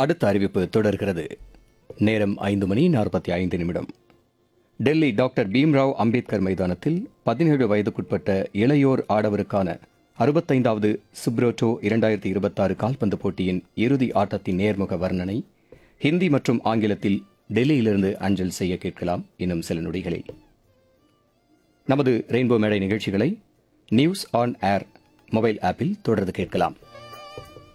அடுத்த அறிவிப்பு தொடர்கிறது. நேரம் 5:45. டெல்லி டாக்டர் பீம்ராவ் அம்பேத்கர் மைதானத்தில் 17 வயதுக்குட்பட்ட இளையோர் ஆடவருக்கான 65வது சுப்ரோட்டோ 2026 கால்பந்து போட்டியின் இறுதி ஆட்டத்தின் நேர்முக வர்ணனை ஹிந்தி மற்றும் ஆங்கிலத்தில் டெல்லியிலிருந்து அஞ்சல் செய்ய கேட்கலாம். இன்னும் சில நொடிகளில் நமது ரெயின்போ மேடை நிகழ்ச்சிகளை நியூஸ் ஆன் ஏர் மொபைல் ஆப்பில் தொடர்ந்து கேட்கலாம்.